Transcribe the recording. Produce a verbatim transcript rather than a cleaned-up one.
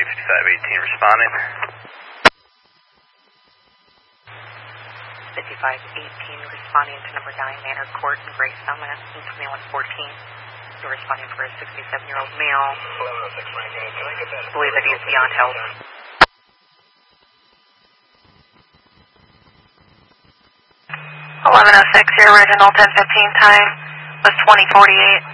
fifty-five eighteen responding. fifty-five eighteen responding to number nine Manor Court in Graystown, Madison, twenty-one fourteen. You're responding for a sixty-seven-year-old male. Believe that he is beyond help. eleven oh six, your original ten fifteen time was twenty forty-eight.